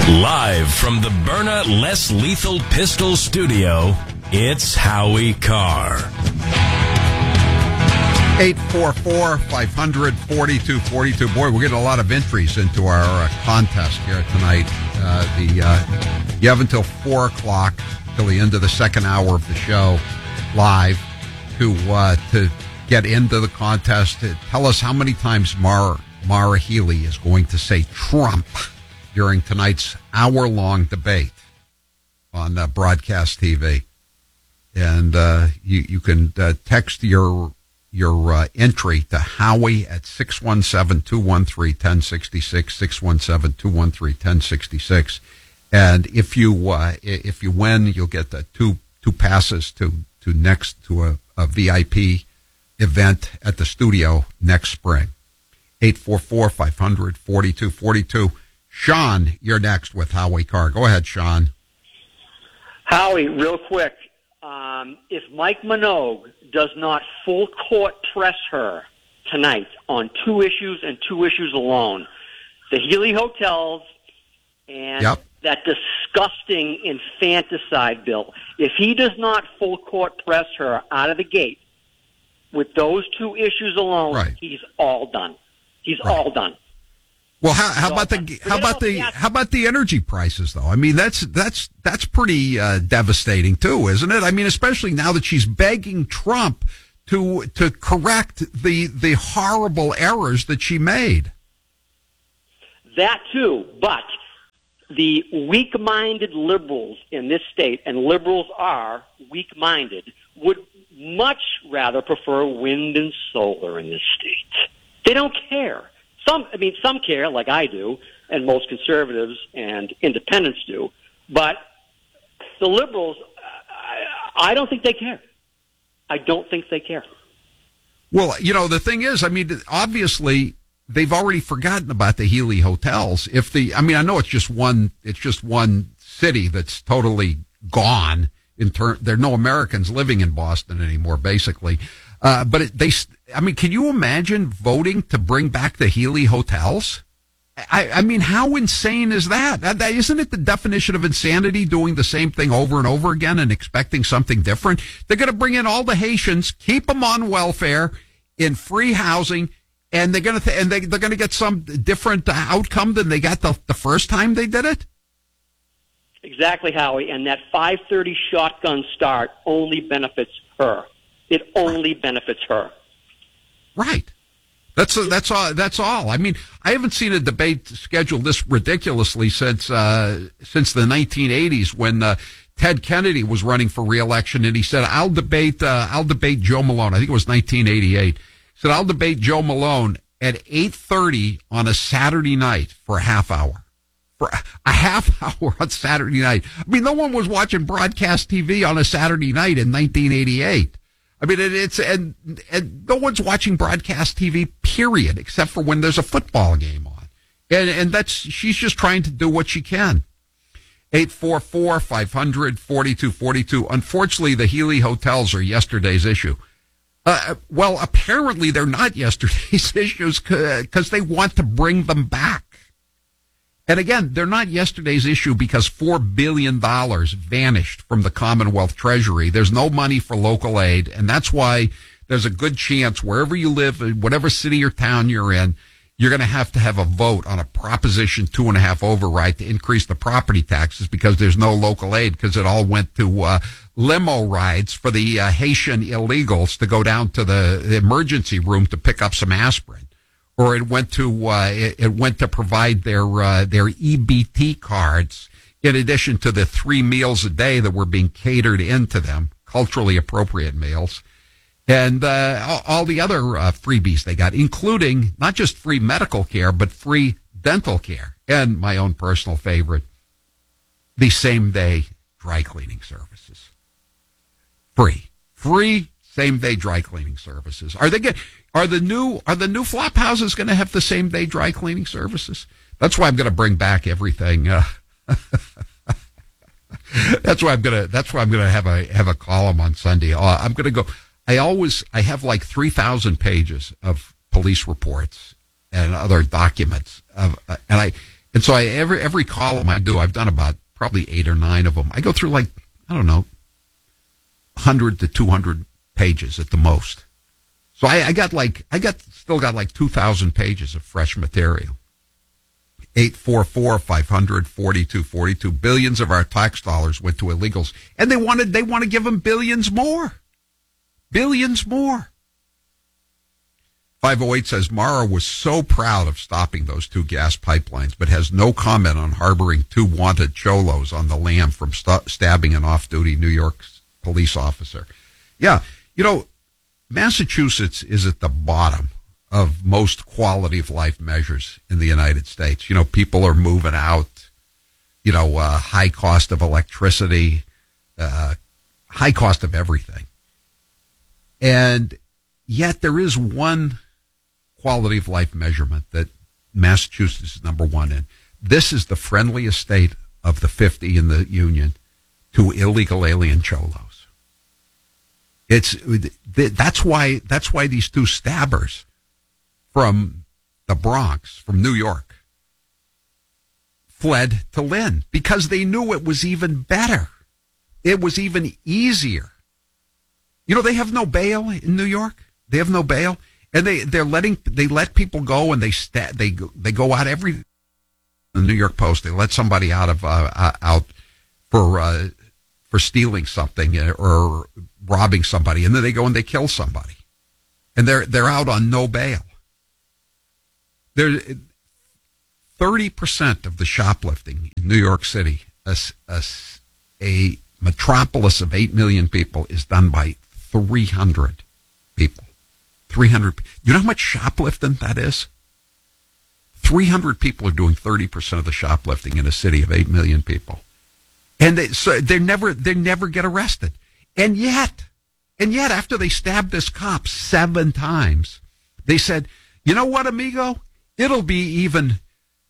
Live from the Byrna Less Lethal Pistol Studio, it's Howie Carr. 844-500-4242. Boy, we're getting a lot of entries into our contest here tonight. You have until 4 o'clock, till the end of the second hour of the show, live, to get into the contest. Tell us how many times Maura Healey is going to say Trump during tonight's hour-long debate on broadcast TV. And you can text your entry to Howie at 617-213-1066, 617-213-1066. And if you win, you'll get the two passes to a VIP event at the studio next spring. 844-500-4242. Sean, you're next with Howie Carr. Go ahead, Sean. Howie, real quick. If Mike Minogue does not full court press her tonight on two issues and two issues alone, the Healy Hotels and that disgusting infanticide bill, if he does not full court press her out of the gate with those two issues alone, he's all done. He's all done. Well, how about the energy prices though? I mean, that's pretty devastating too, isn't it? I mean, especially now that she's begging Trump to correct the horrible errors that she made. That too, but the weak-minded liberals in this state, and liberals are weak-minded, would much rather prefer wind and solar in this state. They don't care. Some care, like I do, and most conservatives and independents do, but the liberals, I don't think they care. I don't think they care. Well, the thing is, I mean, obviously, they've already forgotten about the Healy Hotels. I know it's just one city that's totally gone. There are no Americans living in Boston anymore, basically. But can you imagine voting to bring back the Healy Hotels? I mean, how insane is that? Isn't it the definition of insanity, doing the same thing over and over again and expecting something different? They're going to bring in all the Haitians, keep them on welfare, in free housing, and they're going to get some different outcome than they got the first time they did it. Exactly, Howie. And that 5:30 shotgun start only benefits her. It only benefits her. Right. That's all. I mean, I haven't seen a debate scheduled this ridiculously since the 1980s when Ted Kennedy was running for re-election, and he said, I'll debate Joe Malone. I think it was 1988. He said, I'll debate Joe Malone at 8:30 on a Saturday night for a half hour. For a half hour on Saturday night. I mean, no one was watching broadcast TV on a Saturday night in 1988. I mean, and no one's watching broadcast TV, period, except for when there's a football game on. And she's just trying to do what she can. 844-500-4242. Unfortunately, the Healy Hotels are yesterday's issue. Well, apparently they're not yesterday's issues because they want to bring them back. And again, they're not yesterday's issue because $4 billion vanished from the Commonwealth Treasury. There's no money for local aid, and that's why there's a good chance wherever you live, whatever city or town you're in, you're going to have a vote on a Proposition 2.5 override to increase the property taxes because there's no local aid because it all went to limo rides for the Haitian illegals to go down to the emergency room to pick up some aspirin. Or it went to provide their EBT cards in addition to the 3 meals a day that were being catered into them, culturally appropriate meals, and all the other freebies they got, including not just free medical care but free dental care, and my own personal favorite, the same-day dry cleaning services. Free same-day dry cleaning services. Are the new flop houses going to have the same day dry cleaning services? That's why I'm going to bring back everything. That's why I'm going to have a column on Sunday. I'm going to go. I have like 3,000 pages of police reports and other documents and And so every column I do, I've done about probably 8 or 9 of them. I go through 100 to 200 pages at the most. So I still got 2,000 pages of fresh material. 844-500-4242. Billions of our tax dollars went to illegals, and they want to give them billions more. Billions more. 508 says Mara was so proud of stopping those 2 gas pipelines, but has no comment on harboring 2 wanted cholos on the lam from stabbing an off-duty New York police officer. Yeah, Massachusetts is at the bottom of most quality of life measures in the United States. People are moving out, high cost of electricity, high cost of everything. And yet there is one quality of life measurement that Massachusetts is number 1 in. This is the friendliest state of the 50 in the union to illegal alien cholos. That's why these 2 stabbers from the Bronx, from New York, fled to Lynn, because they knew it was even better. It was even easier. They have no bail in New York. They have no bail, and they let people go, and they go out every. The New York Post, they let somebody out for stealing something or robbing somebody, and then they go and they kill somebody, and they're out on no bail. 30% of the shoplifting in New York City, a metropolis of 8 million people, is done by 300 people. 300. You know how much shoplifting that is? 300 people are doing 30% of the shoplifting in a city of 8 million people. And they never get arrested. And yet, after they stabbed this cop 7 times, they said, "You know what, amigo? It'll be even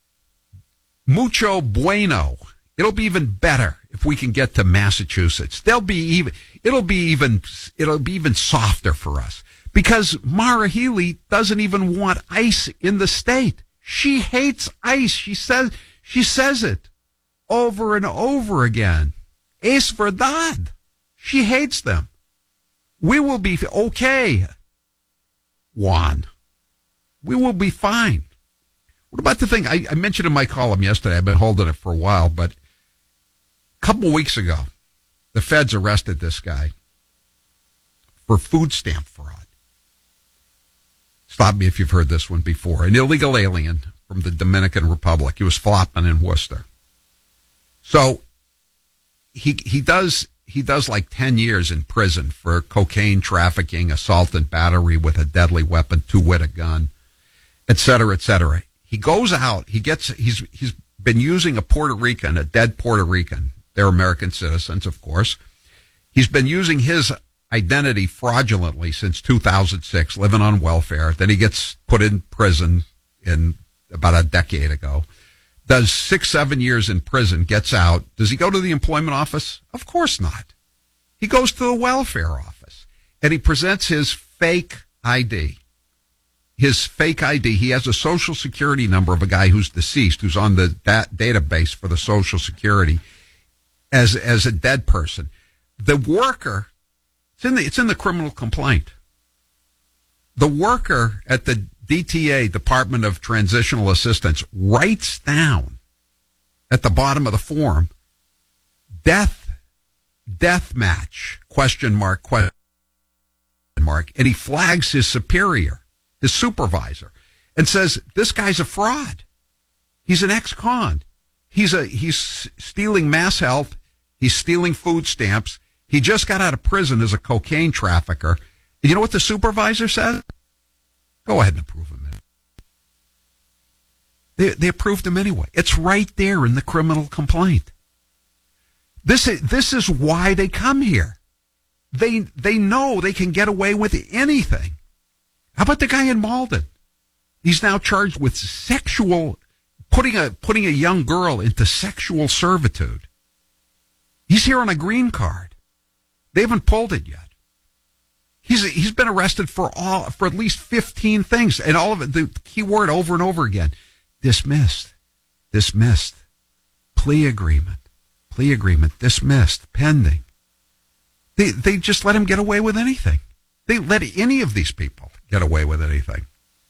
mucho bueno. It'll be even better if we can get to Massachusetts. It'll be even softer for us, because Mara Healey doesn't even want ICE in the state. She hates ICE. She says it over and over again. Es verdad. She hates them. We will be okay, Juan. We will be fine." What about the thing I mentioned in my column yesterday? I've been holding it for a while, but a couple of weeks ago, the feds arrested this guy for food stamp fraud. Stop me if you've heard this one before. An illegal alien from the Dominican Republic. He was flopping in Worcester. So he does 10 years in prison for cocaine trafficking, assault and battery with a deadly weapon, 2-wit a gun, et cetera, et cetera. He goes out. He's been using a dead Puerto Rican. They're American citizens, of course. He's been using his identity fraudulently since 2006, living on welfare. Then he gets put in prison about a decade ago. Does 6-7 years in prison, gets out. Does he go to the employment office? Of course not. He goes to the welfare office, and he presents his fake ID. His fake ID. He has a social security number of a guy who's deceased, who's on the database for the social security as a dead person. The worker, it's in the criminal complaint. The worker at the DTA, Department of Transitional Assistance, writes down at the bottom of the form, death match, question mark, and he flags his superior, his supervisor, and says, this guy's a fraud. He's an ex-con. He's stealing mass health. He's stealing food stamps. He just got out of prison as a cocaine trafficker. You know what the supervisor says? Go ahead and approve him. They approved him anyway. It's right there in the criminal complaint. This is why they come here. They know they can get away with anything. How about the guy in Malden? He's now charged with putting a young girl into sexual servitude. He's here on a green card. They haven't pulled it yet. He's been arrested for at least 15 things, and all of it, the key word over and over again, dismissed. dismissed. Plea agreement, dismissed, pending. They just let him get away with anything. They let any of these people get away with anything.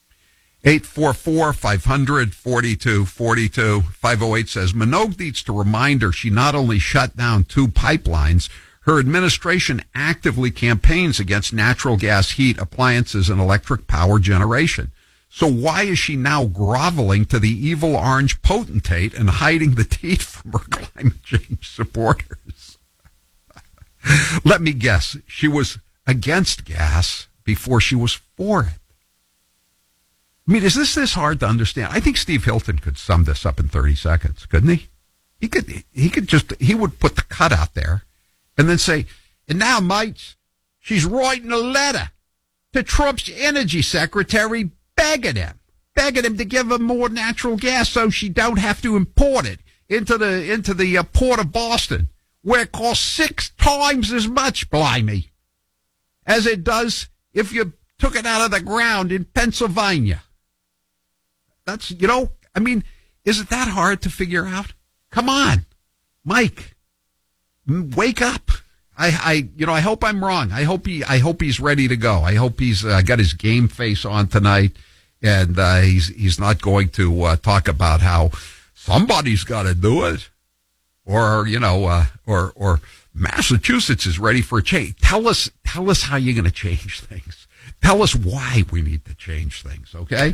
844-500-4242. 508 says, Minogue needs to remind her she not only shut down 2 pipelines, her administration actively campaigns against natural gas heat, appliances, and electric power generation. So why is she now groveling to the evil orange potentate and hiding the teeth from her climate change supporters? Let me guess. She was against gas before she was for it. I mean, is this hard to understand? I think Steve Hilton could sum this up in 30 seconds, couldn't he? He would put the cut out there and then say, and now, mates, she's writing a letter to Trump's energy secretary begging him to give her more natural gas so she don't have to import it into the port of Boston, where it costs 6 times as much, blimey, as it does if you took it out of the ground in Pennsylvania. That's, I mean, is it that hard to figure out? Come on, Mike, wake up. I hope I'm wrong. I hope he's ready to go. I hope he's got his game face on tonight, and he's not going to talk about how somebody's got to do it, or Massachusetts is ready for a change. Tell us how you're going to change things. Tell us why we need to change things. Okay.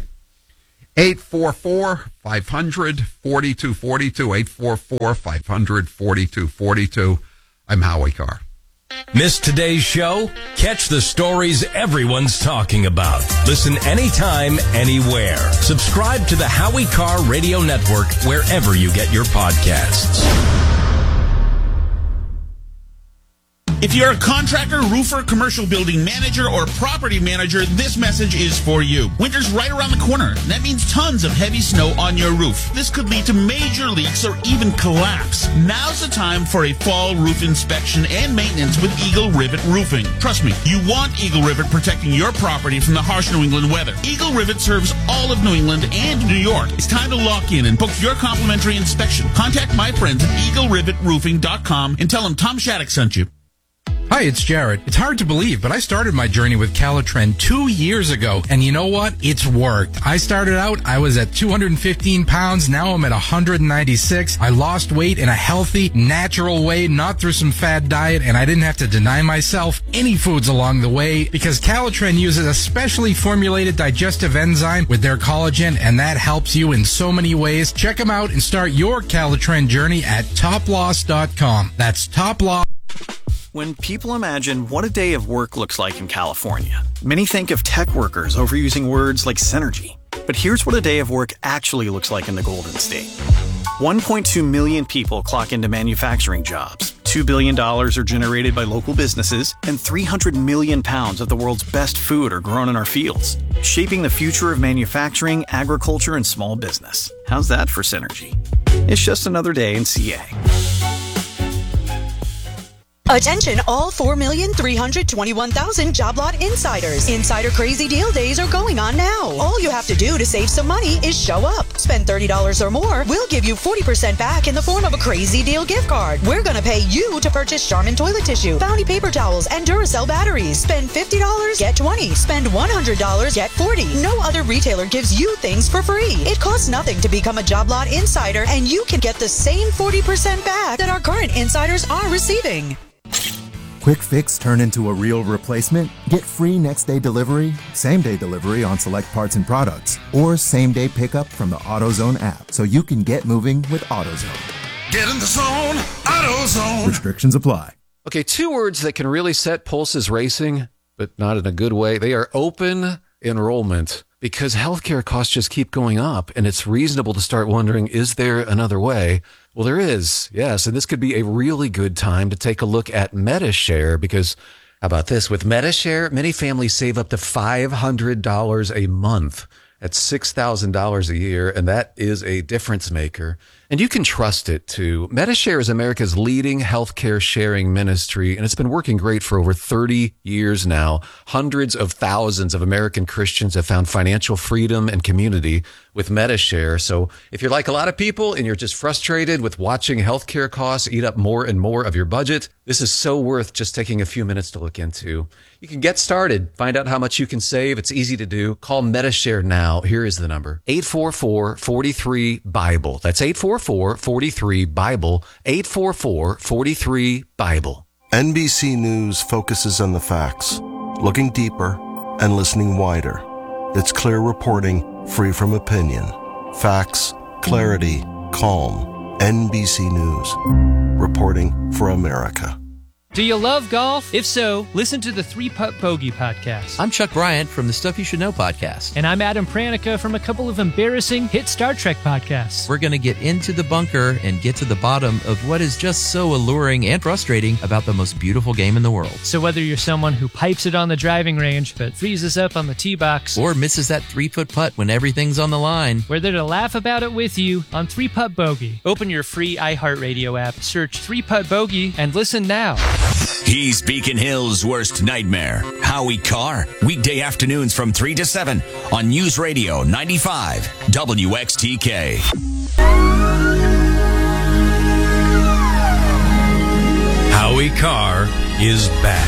844-500-4242, 844-500-4242. I'm Howie Carr. Miss today's show? Catch the stories everyone's talking about. Listen anytime, anywhere. Subscribe to the Howie Carr Radio Network wherever you get your podcasts. If you're a contractor, roofer, commercial building manager, or property manager, this message is for you. Winter's right around the corner. That means tons of heavy snow on your roof. This could lead to major leaks or even collapse. Now's the time for a fall roof inspection and maintenance with Eagle Rivet Roofing. Trust me, you want Eagle Rivet protecting your property from the harsh New England weather. Eagle Rivet serves all of New England and New York. It's time to lock in and book your complimentary inspection. Contact my friends at EagleRivetRoofing.com and tell them Tom Shattuck sent you. Hi, it's Jared. It's hard to believe, but I started my journey with Calitren 2 years ago, and you know what? It's worked. I started out, I was at 215 pounds. Now I'm at 196. I lost weight in a healthy, natural way, not through some fad diet, and I didn't have to deny myself any foods along the way because Calitren uses a specially formulated digestive enzyme with their collagen, and that helps you in so many ways. Check them out and start your Calitren journey at toploss.com. That's toploss. When people imagine what a day of work looks like in California, many think of tech workers overusing words like synergy. But here's what a day of work actually looks like in the Golden State. 1.2 million people clock into manufacturing jobs, $2 billion are generated by local businesses, and 300 million pounds of the world's best food are grown in our fields, shaping the future of manufacturing, agriculture, and small business. How's that for synergy? It's just another day in CA. Attention all 4,321,000 Job Lot insiders. Insider Crazy Deal Days are going on now. All you have to do to save some money is show up. Spend $30 or more. We'll give you 40% back in the form of a Crazy Deal gift card. We're going to pay you to purchase Charmin toilet tissue, Bounty paper towels, and Duracell batteries. Spend $50, get 20. Spend $100, get 40. No other retailer gives you things for free. It costs nothing to become a Job Lot insider, and you can get the same 40% back that our current insiders are receiving. Quick fix turn into a real replacement? Get free next day delivery, same day delivery on select parts and products, or same day pickup from the AutoZone app so you can get moving with AutoZone. Get in the zone, AutoZone. Restrictions apply. Okay, 2 words that can really set pulses racing, but not in a good way. They are open enrollment, because healthcare costs just keep going up, and it's reasonable to start wondering, is there another way? Well, there is, yes, and this could be a really good time to take a look at MediShare, because how about this? With MediShare, many families save up to $500 a month. That's $6,000 a year, and that is a difference maker. And And you can trust it, too. Medishare is America's leading healthcare sharing ministry, and it's been working great for over 30 years now. Hundreds of thousands of American Christians have found financial freedom and community with Medishare. So if you're like a lot of people and you're just frustrated with watching healthcare costs eat up more and more of your budget, this is so worth just taking a few minutes to look into. You can get started, find out how much you can save. It's easy to do. Call Medishare now. Here is the number: 844-43-BIBLE. That's 844-43-BIBLE, 844-43-BIBLE. NBC News focuses on the facts, looking deeper and listening wider. It's clear reporting, free from opinion. Facts, clarity, calm. NBC News. Reporting for America. Do you love golf? If so, listen to the 3-Putt Bogey podcast. I'm Chuck Bryant from the Stuff You Should Know podcast. And I'm Adam Pranica from a couple of embarrassing hit Star Trek podcasts. We're going to get into the bunker and get to the bottom of what is just so alluring and frustrating about the most beautiful game in the world. So whether you're someone who pipes it on the driving range but freezes up on the tee box, or misses that 3-foot putt when everything's on the line, we're there to laugh about it with you on 3-Putt Bogey. Open your free iHeartRadio app, search 3-Putt Bogey, and listen now. He's Beacon Hill's worst nightmare. Howie Carr. Weekday afternoons from 3 to 7 on News Radio 95 WXTK. Howie Carr is back.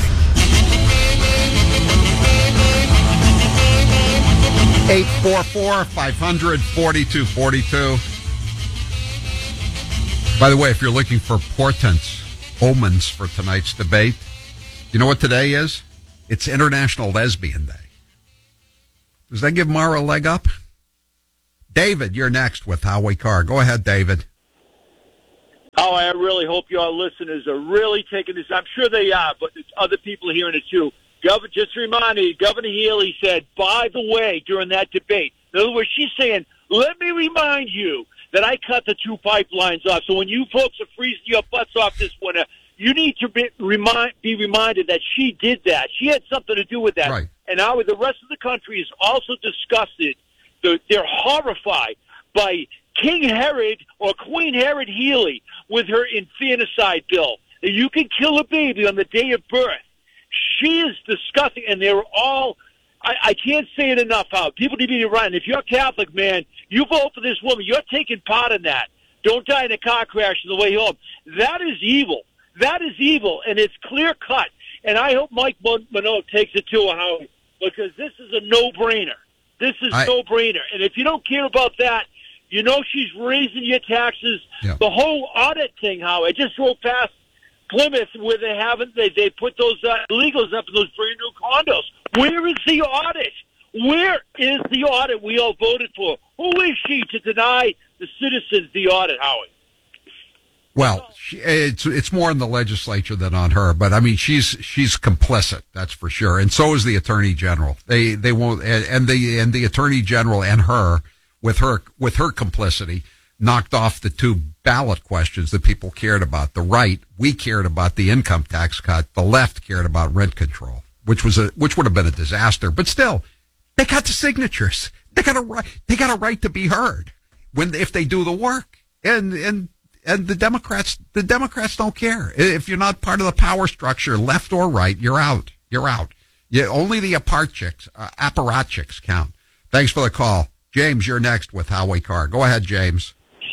844-500-4242. By the way, if you're looking for portents, omens for tonight's debate, you know what today is? It's International Lesbian Day. Does that give Mara a leg up? David, you're next with Howie Carr. Go ahead, David. Oh, I really hope your listeners are really taking this. I'm sure they are, but there's other people hearing it too. Just remind me, Governor Healy said, by the way, during that debate, in other words, she's saying, let me remind you that I cut the 2 pipelines off. So when you folks are freezing your butts off this winter, you need to be reminded that she did that. She had something to do with that. Right. And now the rest of the country is also disgusted. They're horrified by King Herod or Queen Herod Healy with her infanticide bill. You can kill a baby on the day of birth. She is disgusting, and they're all... I can't say it enough, how people need to be right. And if you're Catholic, man, you vote for this woman. You're taking part in that. Don't die in a car crash on the way home. That is evil. That is evil, and it's clear cut. And I hope Mike Minogue takes it to Howie, because this is a no-brainer. This is no-brainer. And if you don't care about that, you know she's raising your taxes. Yeah. The whole audit thing, Howie. I just drove past Plymouth where they put those illegals up in those brand new condos. Where is the audit? Where is the audit we all voted for? Who is she to deny the citizens the audit, Howie? Well, it's more in the legislature than on her, but I mean she's complicit, that's for sure, and so is the Attorney General. They won't, and the Attorney General and her with her complicity knocked off the 2 ballot questions that people cared about. The right, we cared about the income tax cut. The left cared about rent control, which would have been a disaster. But still, they got the signatures. They got a right to be heard if they do the work. And the Democrats don't care. If you're not part of the power structure, left or right, you're out. You're out. Only the apparatchiks count. Thanks for the call. James, you're next with Howie Carr. Go ahead, James.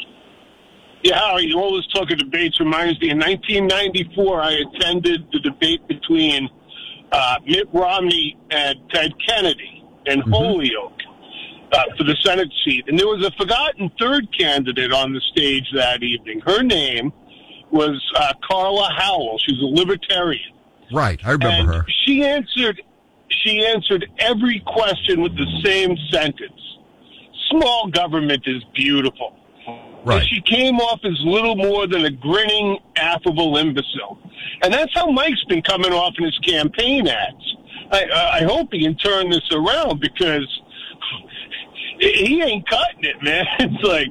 Yeah, Howie, you always talk of debates. Reminds me, in 1994, I attended the debate between Mitt Romney and Ted Kennedy in Holyoke for the Senate seat. And there was a forgotten third candidate on the stage that evening. Her name was Carla Howell. She's a libertarian. Right, I remember her. She answered every question with the same sentence. Small government is beautiful. Right. And she came off as little more than a grinning, affable imbecile. And that's how Mike's been coming off in his campaign ads. I hope he can turn this around, because he ain't cutting it, man. It's like,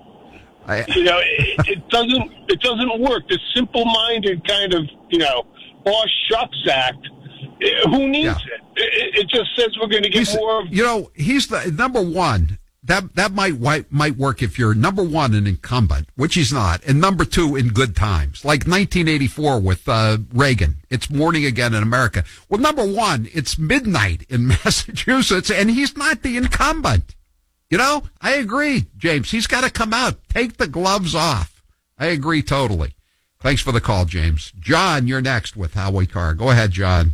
it doesn't work. The simple-minded kind of, boss shucks act. Who needs it? It just says we're going to get more of... he's the number one. that might work if you're, number one, an incumbent, which he's not, and number two, in good times, like 1984 with Reagan. It's morning again in America. Well, number one, it's midnight in Massachusetts, and he's not the incumbent. You know, I agree, James. He's got to come out, take the gloves off. I agree totally. Thanks for the call, James. John, you're next with Howie Carr. Go ahead, John.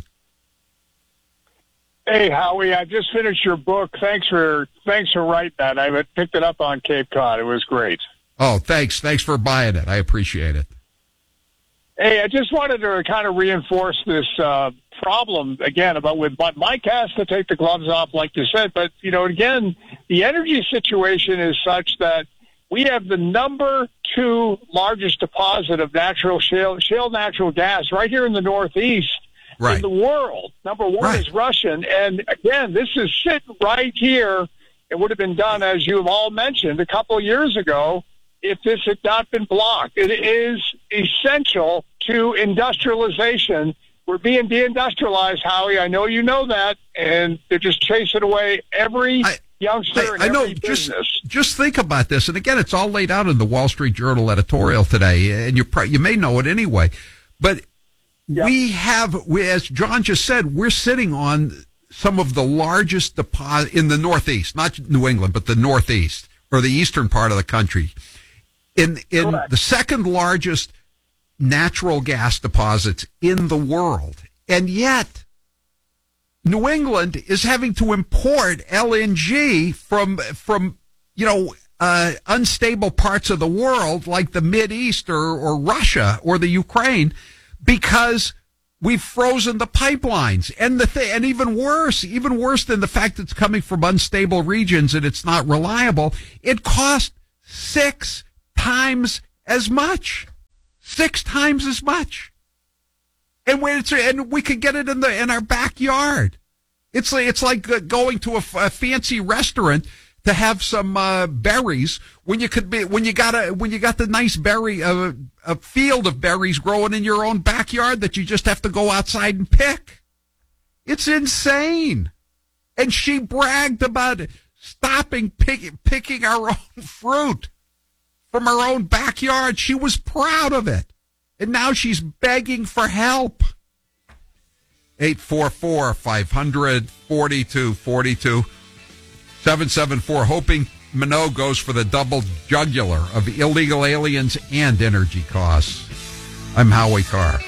Hey, Howie, I just finished your book. Thanks for writing that. I picked it up on Cape Cod. It was great. Oh, thanks. Thanks for buying it. I appreciate it. Hey, I just wanted to kind of reinforce this problem again about with Mike has to take the gloves off, like you said. But, you know, again, the energy situation is such that we have the number 2 largest deposit of natural shale natural gas right here in the Northeast in the world. Number 1 is Russian. And again, this is sitting right here. It would have been done, as you have all mentioned, a couple of years ago if this had not been blocked. It is essential to industrialization. We're being deindustrialized, Howie. I know you know that. And they're just chasing away every youngster and every business. Just think about this. And again, it's all laid out in the Wall Street Journal editorial today. And you may know it anyway. But we have, as John just said, we're sitting on some of the largest deposits in the Northeast, not New England, but the Northeast or the eastern part of the country. In the second largest natural gas deposits in the world. And yet, New England is having to import LNG from unstable parts of the world like the Mideast or Russia or the Ukraine because we've frozen the pipelines. And even worse than the fact that it's coming from unstable regions and it's not reliable, it costs 6 times as much. 6 times as much. And we could get it in our backyard. It's like going to a fancy restaurant to have some berries when you got the nice berry a field of berries growing in your own backyard that you just have to go outside and pick. It's insane. And she bragged about stopping picking our own fruit from her own backyard. She was proud of it. And now she's begging for help. 844-500-4242. 774, hoping Minot goes for the double jugular of illegal aliens and energy costs. I'm Howie Carr.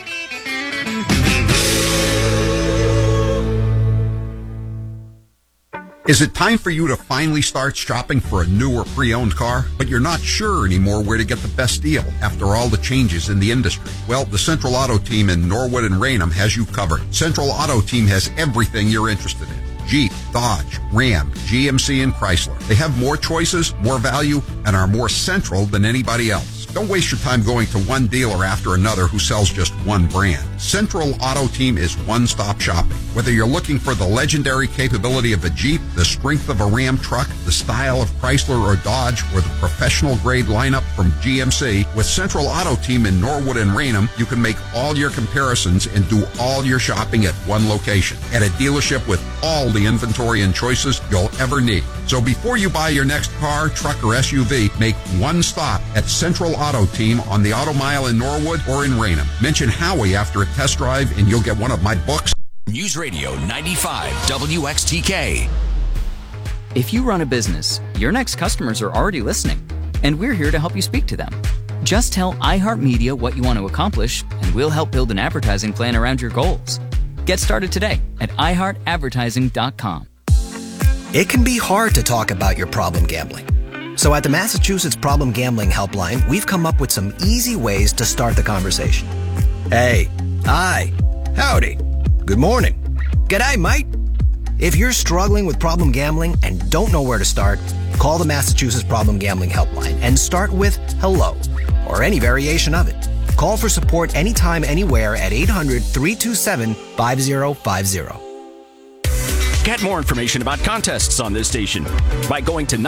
Is it time for you to finally start shopping for a new or pre-owned car, but you're not sure anymore where to get the best deal after all the changes in the industry? Well, the Central Auto Team in Norwood and Raynham has you covered. Central Auto Team has everything you're interested in. Jeep, Dodge, Ram, GMC, and Chrysler. They have more choices, more value, and are more central than anybody else. Don't waste your time going to one dealer after another who sells just one brand. Central Auto Team is one-stop shopping. Whether you're looking for the legendary capability of a Jeep, the strength of a Ram truck, the style of Chrysler or Dodge, or the professional-grade lineup from GMC, with Central Auto Team in Norwood and Raynham, you can make all your comparisons and do all your shopping at one location, at a dealership with all the inventory and choices you'll ever need. So before you buy your next car, truck, or SUV, make one stop at Central Auto Team on the Auto Mile in Norwood or in Raynham. Mention Howie after a test drive and you'll get one of my books. News Radio 95 WXTK. If you run a business, your next customers are already listening, and we're here to help you speak to them. Just tell iHeartMedia what you want to accomplish, and we'll help build an advertising plan around your goals. Get started today at iHeartAdvertising.com. It can be hard to talk about your problem gambling. So at the Massachusetts Problem Gambling Helpline, we've come up with some easy ways to start the conversation. Hey, hi, howdy, good morning, g'day, mate. If you're struggling with problem gambling and don't know where to start, call the Massachusetts Problem Gambling Helpline and start with hello, or any variation of it. Call for support anytime, anywhere at 800-327-5050. Get more information about contests on this station by going to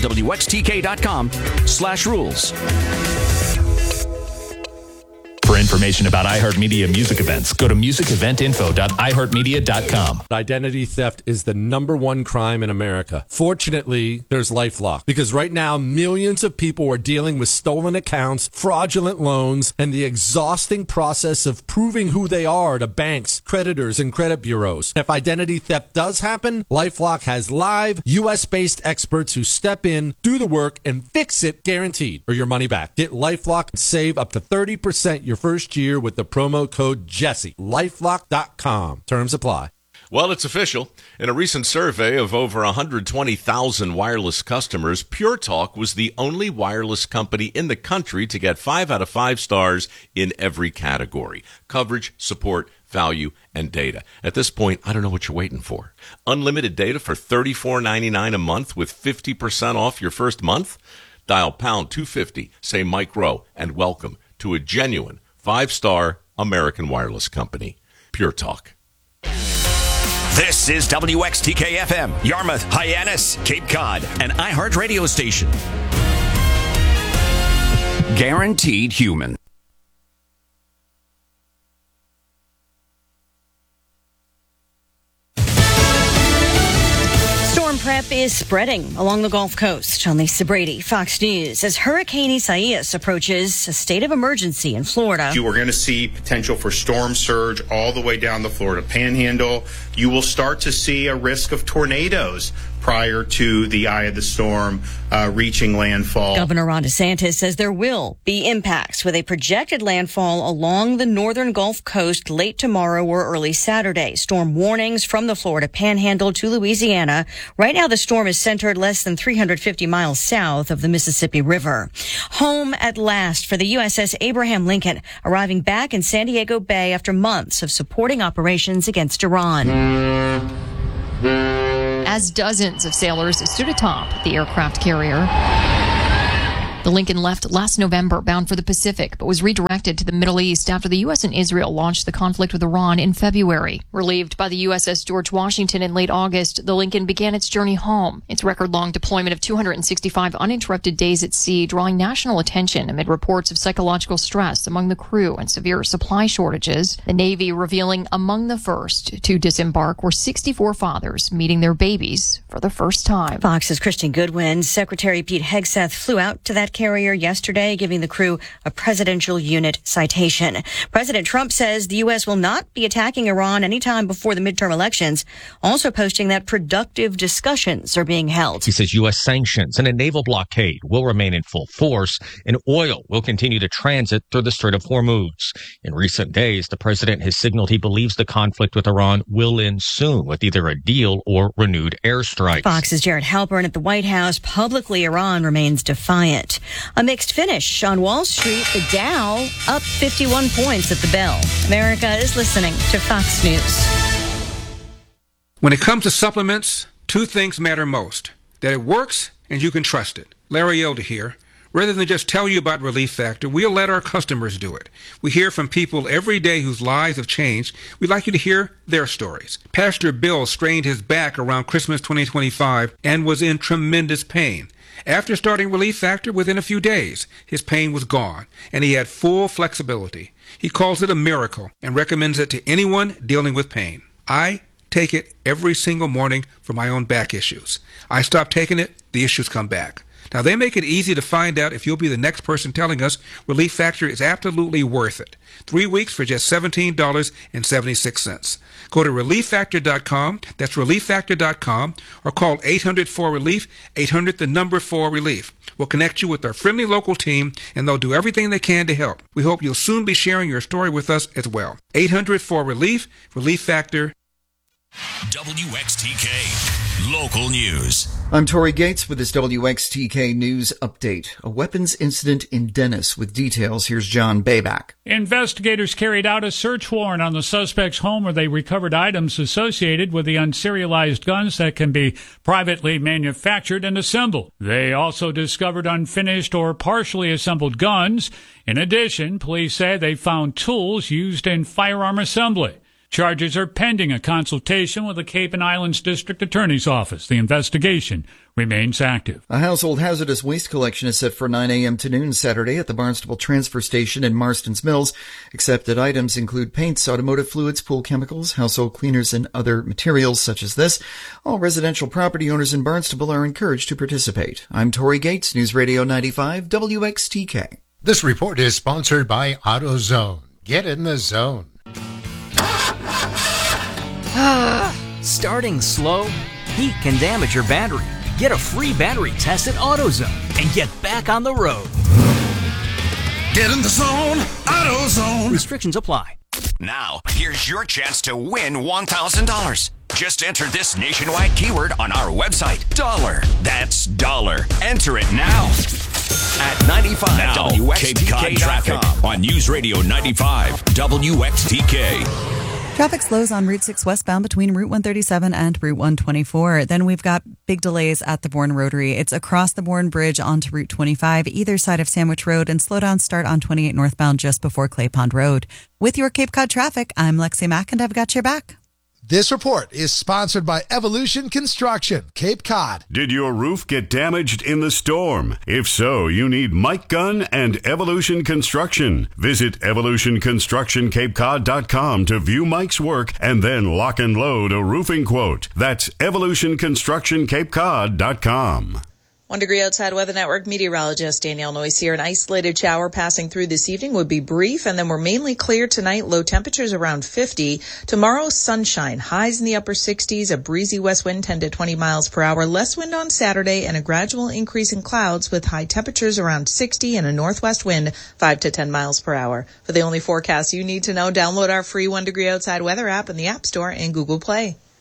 95wxtk.com/rules. For information information about iHeartMedia music events, go to musiceventinfo.iheartmedia.com. Identity theft is the #1 crime in America. Fortunately, there's LifeLock, because right now millions of people are dealing with stolen accounts, fraudulent loans, and the exhausting process of proving who they are to banks, creditors, and credit bureaus. If identity theft does happen, LifeLock has live, U.S.-based experts who step in, do the work, and fix it guaranteed, or your money back. Get LifeLock and save up to 30% your first year with the promo code Jesse. LifeLock.com. Terms apply. Well, it's official. In a recent survey of over 120,000 wireless customers, Pure Talk was the only wireless company in the country to get 5 out of 5 stars in every category: coverage, support, value, and data. At this point, I don't know what you're waiting for. Unlimited data for $34.99 a month with 50% off your first month? Dial pound 250, say Mike Rowe, and welcome to a genuine 5-star American wireless company. Pure Talk. This is WXTK-FM, Yarmouth, Hyannis, Cape Cod, an iHeart radio station. Guaranteed human. Storm prep is spreading along the Gulf Coast. On Lisa Brady, Fox News. As Hurricane Isaias approaches a state of emergency in Florida. You are going to see potential for storm surge all the way down the Florida Panhandle. You will start to see a risk of tornadoes prior to the eye of the storm reaching landfall. Governor Ron DeSantis says there will be impacts with a projected landfall along the northern Gulf Coast late tomorrow or early Saturday. Storm warnings from the Florida Panhandle to Louisiana. Right now, the storm is centered less than 350 miles south of the Mississippi River. Home at last for the USS Abraham Lincoln, arriving back in San Diego Bay after months of supporting operations against Iran. As dozens of sailors stood atop the aircraft carrier. The Lincoln left last November bound for the Pacific, but was redirected to the Middle East after the U.S. and Israel launched the conflict with Iran in February. Relieved by the USS George Washington in late August, the Lincoln began its journey home. Its record-long deployment of 265 uninterrupted days at sea, drawing national attention amid reports of psychological stress among the crew and severe supply shortages. The Navy revealing among the first to disembark were 64 fathers meeting their babies for the first time. Fox's Christian Goodwin. Secretary Pete Hegseth flew out to that carrier yesterday, giving the crew a presidential unit citation. President Trump says the U.S. will not be attacking Iran anytime before the midterm elections, also posting that productive discussions are being held. He says U.S. sanctions and a naval blockade will remain in full force, and oil will continue to transit through the Strait of Hormuz. In recent days, the president has signaled he believes the conflict with Iran will end soon with either a deal or renewed airstrikes. Fox's Jared Halpern at the White House. Publicly, Iran remains defiant. A mixed finish on Wall Street. The Dow up 51 points at the bell. America is listening to Fox News. When it comes to supplements, 2 things matter most: that it works and you can trust it. Larry Elder here. Rather than just tell you about Relief Factor, we'll let our customers do it. We hear from people every day whose lives have changed. We'd like you to hear their stories. Pastor Bill strained his back around Christmas 2025 and was in tremendous pain. After starting Relief Factor, within a few days, his pain was gone, and he had full flexibility. He calls it a miracle and recommends it to anyone dealing with pain. I take it every single morning for my own back issues. I stop taking it, the issues come back. Now, they make it easy to find out if you'll be the next person telling us Relief Factor is absolutely worth it. 3 weeks for just $17.76. Go to ReliefFactor.com, that's ReliefFactor.com, or call 800-4RELIEF, 800-4RELIEF. We'll connect you with our friendly local team, and they'll do everything they can to help. We hope you'll soon be sharing your story with us as well. 800-4RELIEF, Relief Factor. WXTK Local News. I'm Tori Gates with this WXTK News update. A weapons incident in Dennis. With details, here's John Bayback. Investigators carried out a search warrant on the suspect's home where they recovered items associated with the unserialized guns that can be privately manufactured and assembled. They also discovered unfinished or partially assembled guns. In addition, police say they found tools used in firearm assembly. Charges are pending a consultation with the Cape and Islands District Attorney's Office. The investigation remains active. A household hazardous waste collection is set for 9 a.m. to noon Saturday at the Barnstable Transfer Station in Marston's Mills. Accepted items include paints, automotive fluids, pool chemicals, household cleaners, and other materials such as this. All residential property owners in Barnstable are encouraged to participate. I'm Tori Gates, News Radio 95, WXTK. This report is sponsored by AutoZone. Get in the zone. Starting slow? Heat can damage your battery. Get a free battery test at AutoZone and get back on the road. Get in the zone, AutoZone. Restrictions apply. Now, here's your chance to win $1,000. Just enter this nationwide keyword on our website, dollar. That's dollar. Enter it now. At 95 now, Cape Cod traffic on News Radio 95 WXTK. Traffic slows on Route 6 westbound between Route 137 and Route 124. Then we've got big delays at the Bourne Rotary. It's across the Bourne Bridge onto Route 25, either side of Sandwich Road, and slowdowns start on 28 northbound just before Clay Pond Road. With your Cape Cod traffic, I'm Lexi Mack, and I've got your back. This report is sponsored by Evolution Construction, Cape Cod. Did your roof get damaged in the storm? If so, you need Mike Gunn and Evolution Construction. Visit evolutionconstructioncapecod.com to view Mike's work and then lock and load a roofing quote. That's evolutionconstructioncapecod.com. 1 degree outside Weather Network meteorologist Danielle Noyce here. An isolated shower passing through this evening would be brief, and then we're mainly clear tonight. Low temperatures around 50. Tomorrow, sunshine. Highs in the upper 60s. A breezy west wind 10 to 20 miles per hour. Less wind on Saturday, and a gradual increase in clouds with high temperatures around 60 and a northwest wind 5 to 10 miles per hour. For the only forecast you need to know, download our free 1 degree outside weather app in the App Store and Google Play.